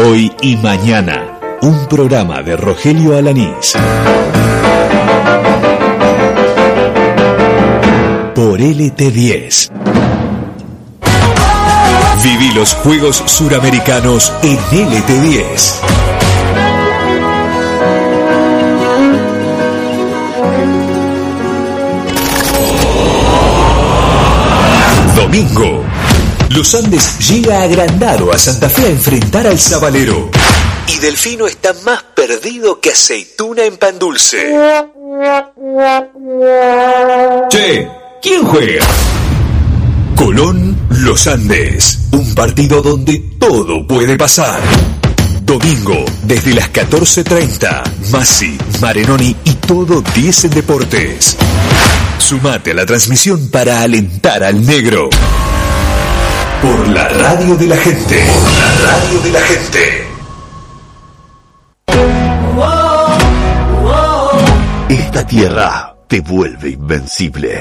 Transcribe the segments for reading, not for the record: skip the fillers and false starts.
Hoy y Mañana, un programa de Rogelio Alanís. Por LT10. Viví los Juegos Suramericanos en LT10. Domingo. Los Andes llega agrandado a Santa Fe a enfrentar al Sabalero. Y Delfino está más perdido que aceituna en pan dulce. Che, ¿quién juega? Colón, Los Andes. Un partido donde todo puede pasar. Domingo, desde las 14:30. Masi, Marenoni y todo 10 en Deportes. Sumate a la transmisión para alentar al negro. Por la radio de la gente. Por la radio de la gente. Esta tierra te vuelve invencible.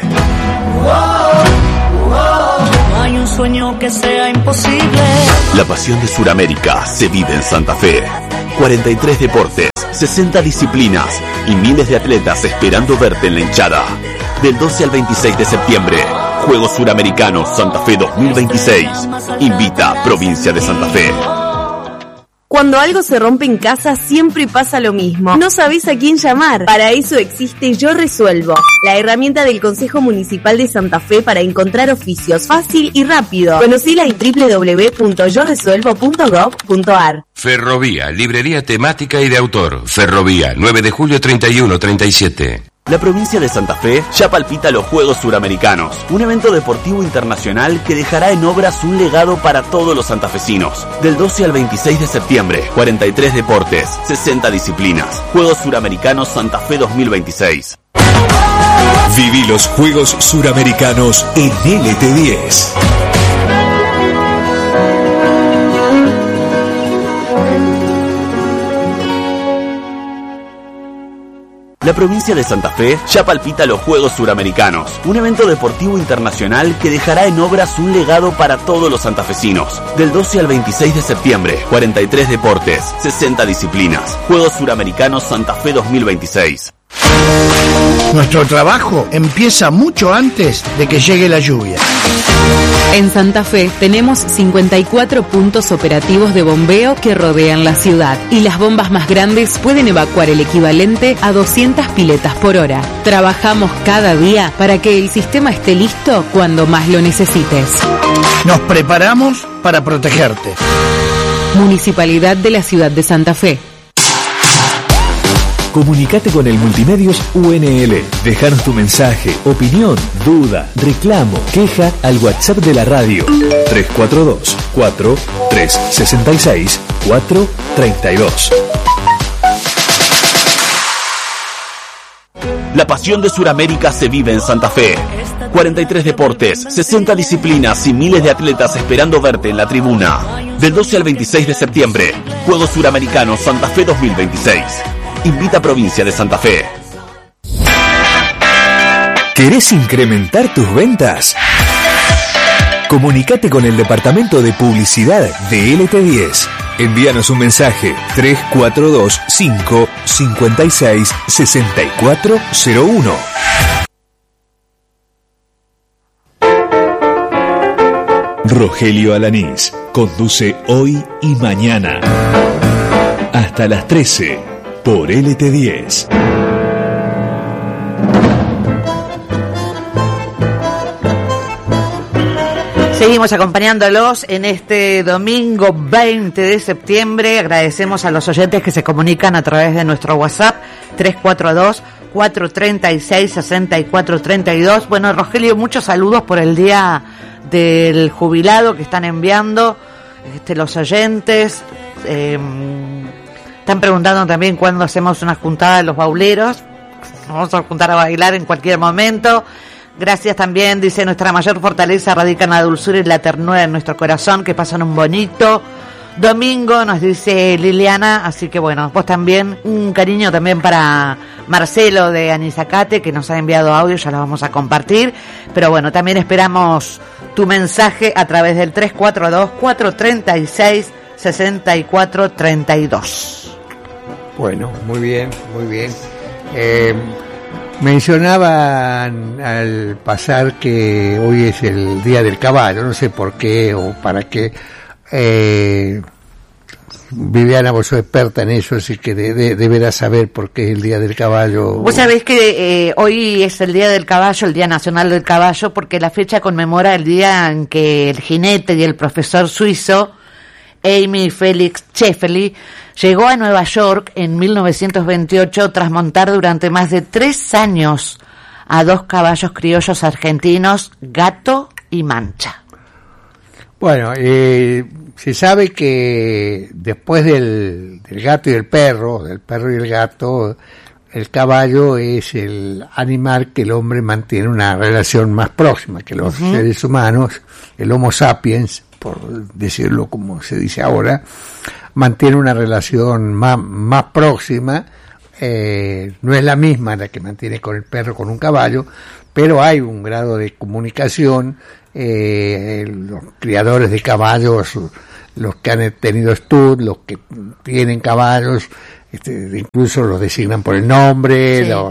No hay un sueño que sea imposible. La pasión de Suramérica se vive en Santa Fe. 43 deportes, 60 disciplinas y miles de atletas esperando verte en la hinchada. Del 12 al 26 de septiembre, Juegos Suramericanos Santa Fe 2026. Invita Provincia de Santa Fe. Cuando algo se rompe en casa, siempre pasa lo mismo. No sabés a quién llamar. Para eso existe Yo Resuelvo, la herramienta del Consejo Municipal de Santa Fe para encontrar oficios fácil y rápido. Conocila en www.yoresuelvo.gov.ar. Ferrovía, librería temática y de autor. Ferrovía, 9 de julio 31-37. La provincia de Santa Fe ya palpita los Juegos Suramericanos, un evento deportivo internacional que dejará en obras un legado para todos los santafesinos. Del 12 al 26 de septiembre, 43 deportes, 60 disciplinas. Juegos Suramericanos Santa Fe 2026. Viví los Juegos Suramericanos en LT10. La provincia de Santa Fe ya palpita los Juegos Suramericanos, un evento deportivo internacional que dejará en obras un legado para todos los santafesinos. Del 12 al 26 de septiembre, 43 deportes, 60 disciplinas. Juegos Suramericanos Santa Fe 2026. Nuestro trabajo empieza mucho antes de que llegue la lluvia. En Santa Fe tenemos 54 puntos operativos de bombeo que rodean la ciudad y las bombas más grandes pueden evacuar el equivalente a 200 piletas por hora. Trabajamos cada día para que el sistema esté listo cuando más lo necesites. Nos preparamos para protegerte. Municipalidad de la Ciudad de Santa Fe. Comunicate con el Multimedios UNL. Dejanos tu mensaje, opinión, duda, reclamo, queja al WhatsApp de la radio 342-4366-432. La pasión de Suramérica se vive en Santa Fe. 43 deportes, 60 disciplinas y miles de atletas esperando verte en la tribuna. Del 12 al 26 de septiembre, Juegos Suramericanos Santa Fe 2026. Invita Provincia de Santa Fe. ¿Querés incrementar tus ventas? Comunicate con el departamento de publicidad de LT10. Envíanos un mensaje 342-556-6401. Rogelio Alanís conduce Hoy y Mañana hasta las 13 por LT10. Seguimos acompañándolos en este domingo 20 de septiembre. Agradecemos a los oyentes que se comunican a través de nuestro WhatsApp 342-436-6432. Bueno, Rogelio, muchos saludos por el día del jubilado que están enviando los oyentes. Están preguntando también cuándo hacemos una juntada de los bauleros. Nos vamos a juntar a bailar en cualquier momento. Gracias también, dice, nuestra mayor fortaleza radica en la dulzura y la ternura en nuestro corazón, que pasan un bonito domingo, nos dice Liliana. Así que bueno, vos también, un cariño también para Marcelo de Anizacate, que nos ha enviado audio, ya lo vamos a compartir. Pero bueno, también esperamos tu mensaje a través del 342-436 6432. Bueno, muy bien, muy bien. Mencionaban al pasar que hoy es el Día del Caballo, no sé por qué o para qué. Viviana, vos sos experta en eso, así que deberás saber por qué es el Día del Caballo. Vos sabés que hoy es el Día del Caballo, el Día Nacional del Caballo, porque la fecha conmemora el día en que el jinete y el profesor suizo Amy Felix Scheffeli llegó a Nueva York en 1928 tras montar durante más de 3 años a 2 caballos criollos argentinos, Gato y Mancha. Bueno, se sabe que después del gato y del perro y el gato, el caballo es el animal que el hombre mantiene una relación más próxima que los seres humanos. El Homo sapiens, por decirlo como se dice ahora, mantiene una relación más próxima. No es la misma la que mantiene con el perro, con un caballo, pero hay un grado de comunicación. Los criadores de caballos, los que han tenido stud, los que tienen caballos, incluso los designan por el nombre, sí.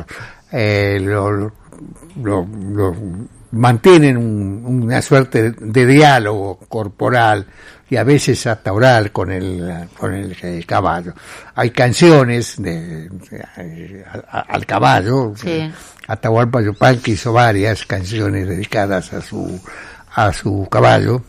Mantienen una suerte de diálogo corporal y a veces hasta oral con el caballo. Hay canciones al caballo. Sí. Atahualpa Yupanqui hizo varias canciones dedicadas a su caballo.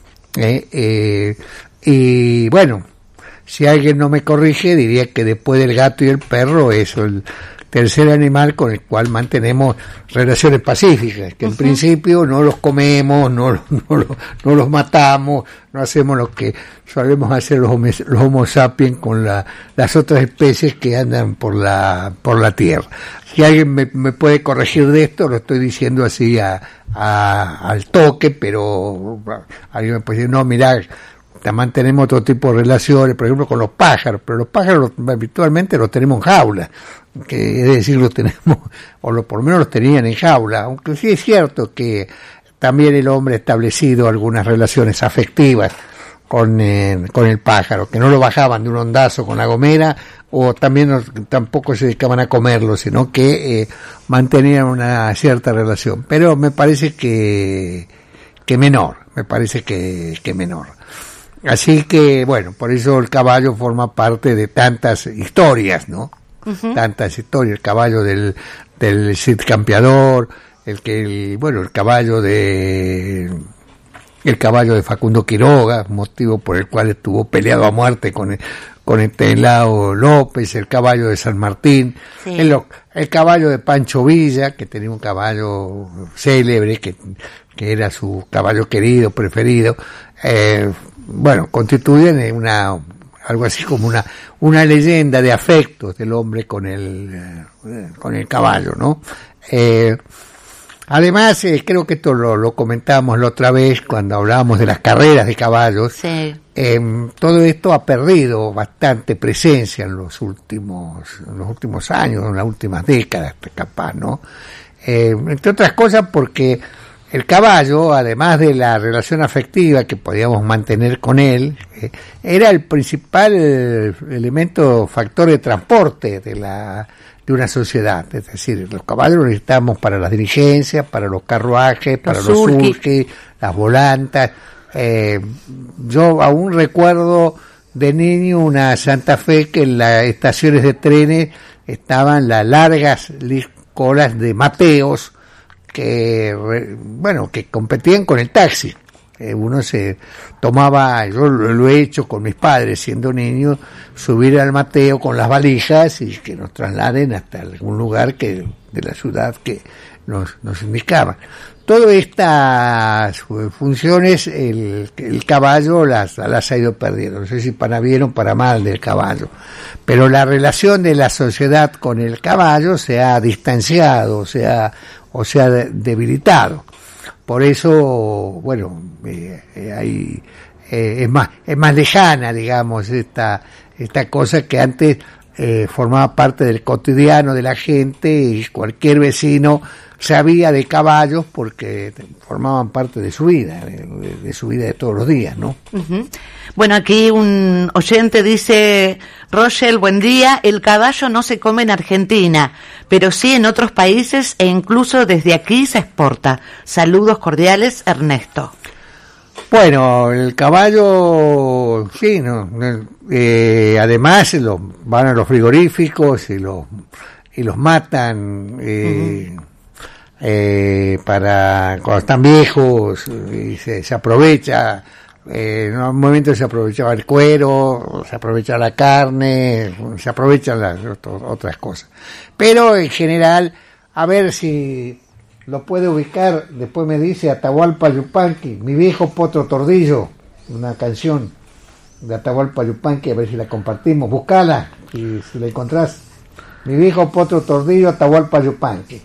Y bueno, si alguien no me corrige, diría que después del gato y el perro es el tercer animal con el cual mantenemos relaciones pacíficas, que en principio no los comemos, no los matamos, no hacemos lo que solemos hacer los Homo sapiens con las otras especies que andan por la tierra. Si alguien me puede corregir de esto, lo estoy diciendo así al toque, pero alguien me puede decir, no, mirá, también tenemos otro tipo de relaciones, por ejemplo con los pájaros, pero los pájaros habitualmente los tenemos en jaula, que es decir, los tenemos, o por lo menos los tenían en jaula, aunque sí es cierto que también el hombre ha establecido algunas relaciones afectivas con el pájaro, que no lo bajaban de un ondazo con la gomera, o también tampoco se dedicaban a comerlo, sino que mantenían una cierta relación, pero me parece que menor. Así que, bueno, por eso el caballo forma parte de tantas historias, ¿no? Tantas historias, el caballo del Cid Campeador, el caballo de Facundo Quiroga, motivo por el cual estuvo peleado a muerte con Estanislao López, el caballo de San Martín, sí. el caballo de Pancho Villa, que tenía un caballo célebre, que era su caballo querido, preferido, constituyen algo así como una leyenda de afectos del hombre con el caballo, ¿no? Además, creo que esto lo comentábamos la otra vez cuando hablábamos de las carreras de caballos. Sí. Todo esto ha perdido bastante presencia en los últimos años, en las últimas décadas, capaz, ¿no? Entre otras cosas porque el caballo, además de la relación afectiva que podíamos mantener con él, era el principal elemento, factor de transporte de una sociedad. Es decir, los caballos los necesitamos para las diligencias, para los carruajes, para los surquis, las volantas. Yo aún recuerdo de niño una Santa Fe que en las estaciones de trenes estaban las largas colas de mateos que competían con el taxi. Uno se tomaba, yo lo he hecho con mis padres siendo niño, subir al mateo con las valijas y que nos trasladen hasta algún lugar de la ciudad que nos indicaban. Todas estas funciones el caballo las ha ido perdiendo, no sé si para bien o para mal del caballo, pero la relación de la sociedad con el caballo se ha distanciado, o se ha debilitado. Por eso, es más lejana, digamos, esta cosa que antes formaba parte del cotidiano de la gente y cualquier vecino sabía de caballos porque formaban parte de su vida, de su vida de todos los días, ¿no? Uh-huh. Bueno, aquí un oyente dice: Rochelle, buen día, el caballo no se come en Argentina, pero sí en otros países e incluso desde aquí se exporta. Saludos cordiales, Ernesto. Bueno, el caballo, sí, no, además van a los frigoríficos y los matan para cuando están viejos y se aprovecha. En un momento se aprovechaba el cuero, se aprovecha la carne, se aprovechan las otras cosas. Pero en general, a ver si lo puede ubicar, después me dice Atahualpa Yupanqui, mi viejo potro tordillo, una canción de Atahualpa Yupanqui, a ver si la compartimos, buscala y si la encontrás. Mi viejo potro tordillo, Atahualpa Yupanqui.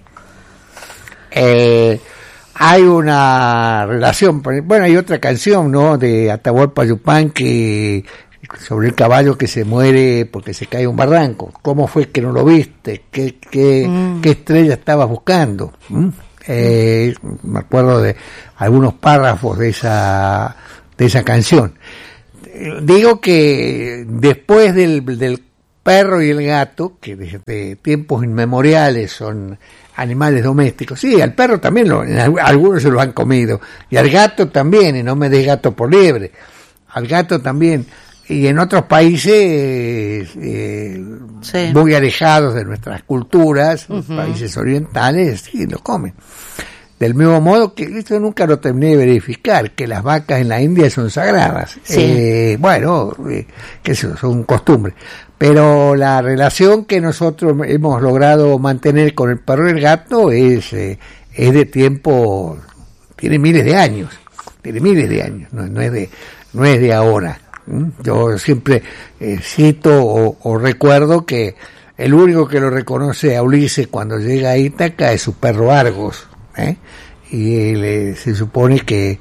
Hay una relación, bueno, hay otra canción, ¿no?, de Atahualpa Yupanqui sobre el caballo que se muere porque se cae un barranco. ¿Cómo fue que no lo viste? ¿Qué estrella estabas buscando? Me acuerdo de algunos párrafos de esa canción. Digo que después del perro y el gato, que desde tiempos inmemoriales son animales domésticos, sí, al perro también algunos se lo han comido, y al gato también, y no me des gato por liebre, al gato también, y en otros países sí, muy alejados de nuestras culturas, países orientales, sí, lo comen. Del mismo modo que, esto nunca lo terminé de verificar, que las vacas en la India son sagradas. Sí. Que eso son costumbres. Pero la relación que nosotros hemos logrado mantener con el perro y el gato es de tiempo, tiene miles de años, no es de ahora. Yo siempre cito o recuerdo que el único que lo reconoce a Ulises cuando llega a Ítaca es su perro Argos, y se supone que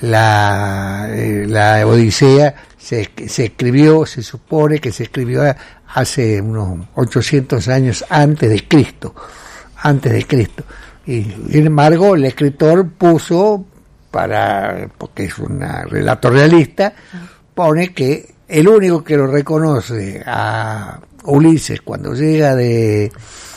la Odisea se supone que se escribió hace unos 800 años antes de Cristo, y sin embargo el escritor puso, porque es un relato realista, pone que el único que lo reconoce a Ulises cuando llega de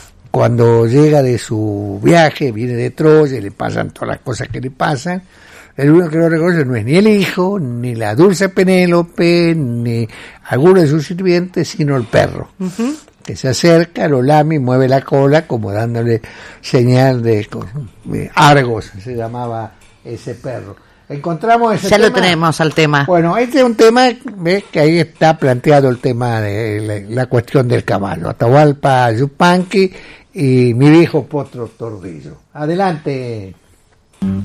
su viaje, viene de Troya y le pasan todas las cosas que le pasan, el único que lo reconoce no es ni el hijo, ni la dulce Penélope, ni alguno de sus sirvientes, sino el perro, que se acerca, lo lame y mueve la cola como dándole señal de Argos, se llamaba ese perro. Encontramos ese tema. Ya lo tenemos al tema. Bueno, este es un tema, ves que ahí está planteado el tema de la cuestión del caballo. Atahualpa Yupanqui y mi viejo potro tordillo. Adelante.